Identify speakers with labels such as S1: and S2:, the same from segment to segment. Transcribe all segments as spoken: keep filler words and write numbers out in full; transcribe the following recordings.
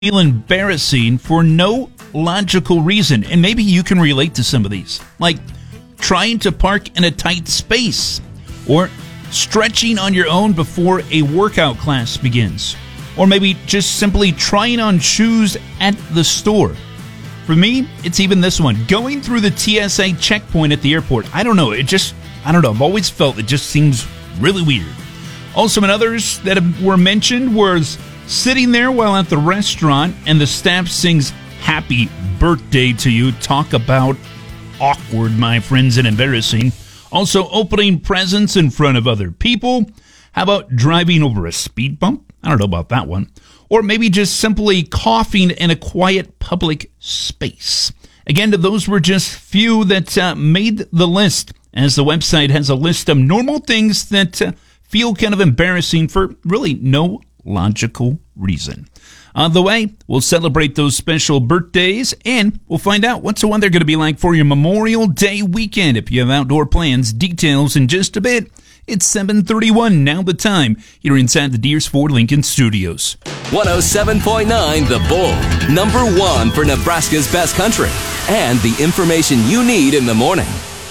S1: feel embarrassing for no logical reason. And maybe you can relate to some of these, like trying to park in a tight space or stretching on your own before a workout class begins, or maybe just simply trying on shoes at the store. For me, it's even this one, going through the T S A checkpoint at the airport. I don't know, it just, I don't know, I've always felt it just seems really weird. Also, in others that were mentioned was sitting there while at the restaurant and the staff sings happy birthday to you. Talk about awkward, my friends, and embarrassing. Also, opening presents in front of other people. How about driving over a speed bump? I don't know about that one. Or maybe just simply coughing in a quiet public space. Again, those were just few that uh, made the list, as the website has a list of normal things that uh, feel kind of embarrassing for really no logical reason. On the way, we'll celebrate those special birthdays, and we'll find out what's the weather going to be like for your Memorial Day weekend. If you have outdoor plans, details in just a bit. It's seven thirty-one, now the time, here inside the Deers Ford Lincoln Studios.
S2: one oh seven point nine The Bull, number one for Nebraska's best country, and the information you need in the morning.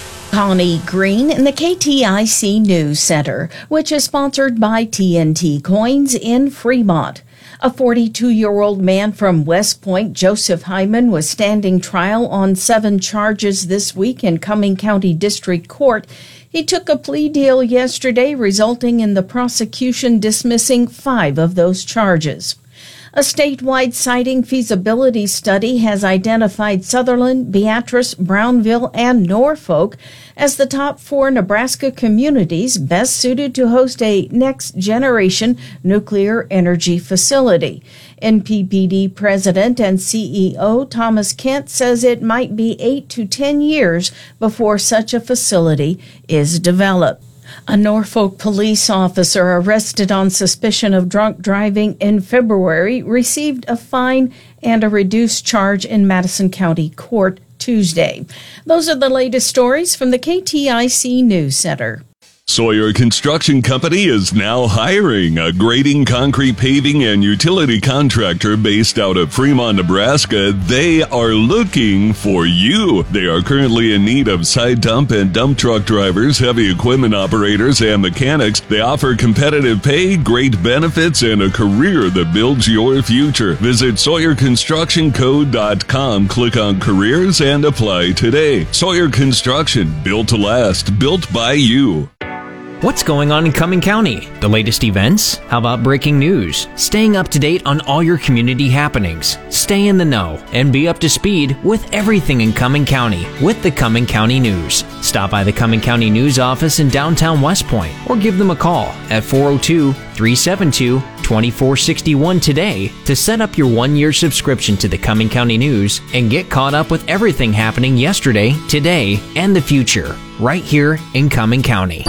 S3: Connie Green in the K T I C News Center, which is sponsored by T N T Coins in Fremont. A forty-two-year-old man from West Point, Joseph Hyman, was standing trial on seven charges this week in Cumming County District Court. He took a plea deal yesterday, resulting in the prosecution dismissing five of those charges. A statewide siting feasibility study has identified Sutherland, Beatrice, Brownville, and Norfolk as the top four Nebraska communities best suited to host a next-generation nuclear energy facility. N P P D President and C E O Thomas Kent says it might be eight to ten years before such a facility is developed. A Norfolk police officer arrested on suspicion of drunk driving in February received a fine and a reduced charge in Madison County Court Tuesday. Those are the latest stories from the K T I C News Center.
S4: Sawyer Construction Company is now hiring a grading, concrete, paving, and utility contractor based out of Fremont, Nebraska. They are looking for you. They are currently in need of side dump and dump truck drivers, heavy equipment operators, and mechanics. They offer competitive pay, great benefits, and a career that builds your future. Visit Sawyer Construction Co dot com, click on careers, and apply today. Sawyer Construction, built to last, built by you.
S5: What's going on in Cumming County? The latest events? How about breaking news? Staying up to date on all your community happenings. Stay in the know and be up to speed with everything in Cumming County with the Cumming County News. Stop by the Cumming County News office in downtown West Point or give them a call at four oh two, three seven two, two four six one today to set up your one-year subscription to the Cumming County News and get caught up with everything happening yesterday, today, and the future right here in Cumming County.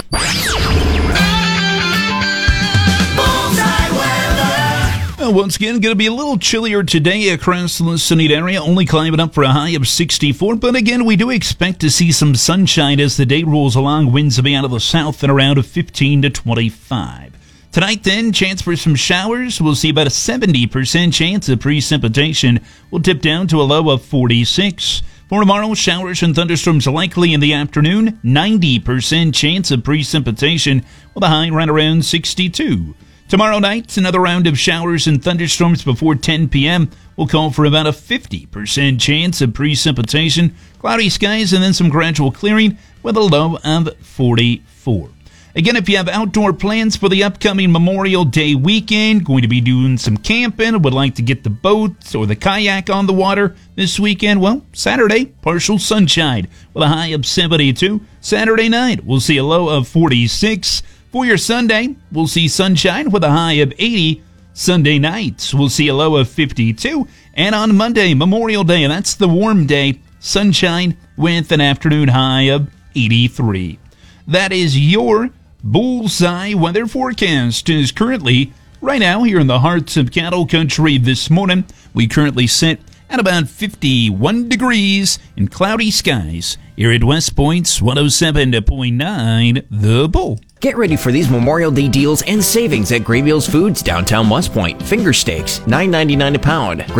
S1: Well, once again, going to be a little chillier today across the Sunny area, only climbing up for a high of sixty-four. But again, we do expect to see some sunshine as the day rolls along. Winds will be out of the south and around fifteen to twenty-five. Tonight, then, chance for some showers. We'll see about a seventy percent chance of precipitation. We'll dip down to a low of forty-six. For tomorrow, showers and thunderstorms likely in the afternoon. ninety percent chance of precipitation with a high right around sixty-two. Tomorrow night, another round of showers and thunderstorms before ten p.m. We'll call for about a fifty percent chance of precipitation. Cloudy skies and then some gradual clearing with a low of forty-four. Again, if you have outdoor plans for the upcoming Memorial Day weekend, going to be doing some camping, would like to get the boat or the kayak on the water this weekend, well, Saturday, partial sunshine with a high of seventy-two. Saturday night, we'll see a low of forty-six. For your Sunday, we'll see sunshine with a high of eighty. Sunday night, we'll see a low of fifty-two. And on Monday, Memorial Day, and that's the warm day, sunshine with an afternoon high of eighty-three. That is your Bullseye weather forecast. Is currently, right now, here in the heart of cattle country this morning, we currently sit at about fifty-one degrees and cloudy skies here at West Point's one oh seven point nine The Bull.
S5: Get ready for these Memorial Day deals and savings at Graybeals Foods, downtown West Point. Finger steaks, nine ninety-nine a pound.